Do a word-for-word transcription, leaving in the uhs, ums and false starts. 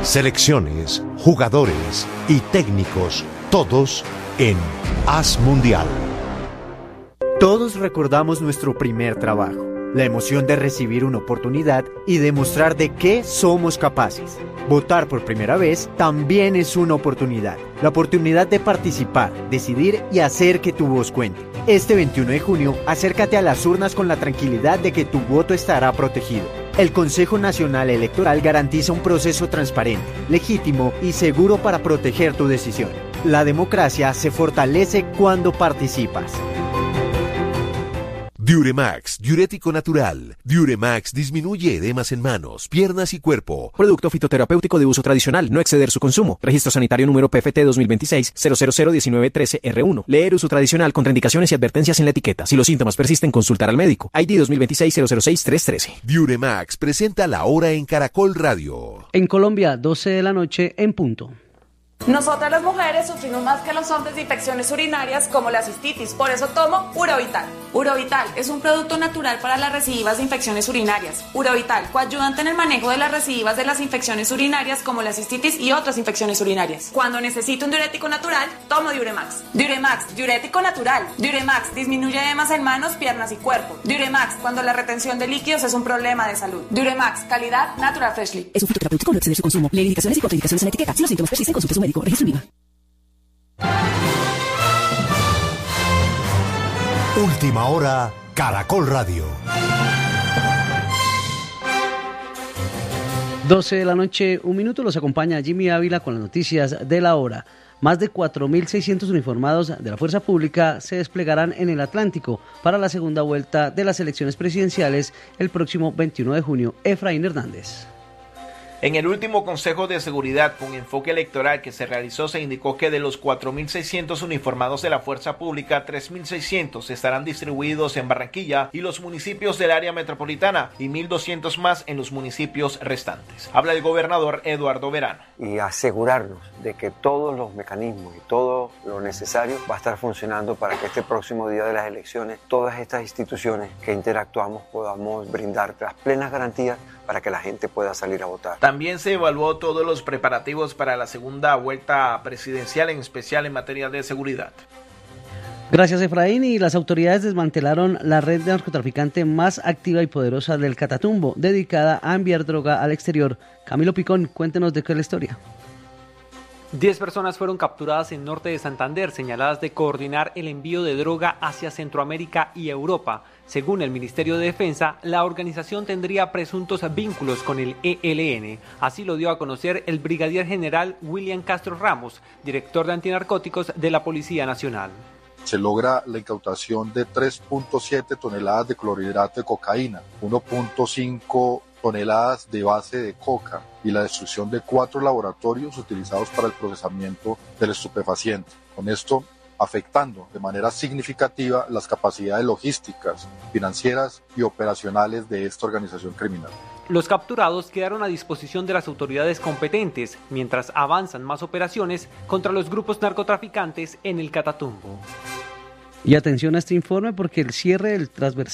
Selecciones, jugadores y técnicos, todos en Haz Mundial. Todos recordamos nuestro primer trabajo, la emoción de recibir una oportunidad y demostrar de qué somos capaces. Votar por primera vez también es una oportunidad, la oportunidad de participar, decidir y hacer que tu voz cuente. Este veintiuno de junio, acércate a las urnas con la tranquilidad de que tu voto estará protegido. El Consejo Nacional Electoral garantiza un proceso transparente, legítimo y seguro para proteger tu decisión. La democracia se fortalece cuando participas. Diuremax, diurético natural. Diuremax disminuye edemas en manos, piernas y cuerpo. Producto fitoterapéutico de uso tradicional, no exceder su consumo. Registro sanitario número P F T dos mil veintiséis cero cero cero diecinueve trece R uno. Leer uso tradicional, contraindicaciones y advertencias en la etiqueta. Si los síntomas persisten, consultar al médico. I D dos mil veintiséis cero cero seis tres uno tres. Diuremax presenta la hora en Caracol Radio. En Colombia, doce de la noche en punto. Nosotras las mujeres sufrimos más que los hombres de infecciones urinarias como la cistitis, por eso tomo Urovital. Urovital es un producto natural para las recidivas de infecciones urinarias. Urovital, coayudante en el manejo de las recidivas de las infecciones urinarias como la cistitis y otras infecciones urinarias. Cuando necesito un diurético natural, tomo Diuremax. Diuremax, diurético natural. Diuremax disminuye edemas en manos, piernas y cuerpo. Diuremax, cuando la retención de líquidos es un problema de salud. Diuremax, calidad Natural Freshly. Es un fitoterapéutico, no exceder su consumo. Leer indicaciones y contraindicaciones en la etiqueta. Si los síntomas persisten, consulte a su médico. Registro IVA. Última hora, Caracol Radio. doce de la noche, un minuto, los acompaña Jimmy Ávila con las noticias de la hora. Más de cuatro mil seiscientos uniformados de la Fuerza Pública se desplegarán en el Atlántico para la segunda vuelta de las elecciones presidenciales el próximo veintiuno de junio. Efraín Hernández. En el último Consejo de Seguridad con enfoque electoral que se realizó, se indicó que de los cuatro mil seiscientos uniformados de la Fuerza Pública, tres mil seiscientos estarán distribuidos en Barranquilla y los municipios del área metropolitana y mil doscientos más en los municipios restantes. Habla el gobernador Eduardo Verano. Y asegurarnos de que todos los mecanismos y todo lo necesario va a estar funcionando para que este próximo día de las elecciones todas estas instituciones que interactuamos podamos brindar las plenas garantías para que la gente pueda salir a votar. También se evaluó todos los preparativos para la segunda vuelta presidencial, en especial en materia de seguridad. Gracias, Efraín. Y las autoridades desmantelaron la red de narcotraficante más activa y poderosa del Catatumbo, dedicada a enviar droga al exterior. Camilo Picón, cuéntenos de qué es la historia. Diez personas fueron capturadas en norte de Santander, señaladas de coordinar el envío de droga hacia Centroamérica y Europa. Según el Ministerio de Defensa, la organización tendría presuntos vínculos con el E L N. Así lo dio a conocer el brigadier general William Castro Ramos, director de antinarcóticos de la Policía Nacional. Se logra la incautación de tres punto siete toneladas de clorhidrato de cocaína, uno punto cinco toneladas de base de coca y la destrucción de cuatro laboratorios utilizados para el procesamiento del estupefaciente. Con esto, afectando de manera significativa las capacidades logísticas, financieras y operacionales de esta organización criminal. Los capturados quedaron a disposición de las autoridades competentes, mientras avanzan más operaciones contra los grupos narcotraficantes en el Catatumbo. Y atención a este informe porque el cierre del transversal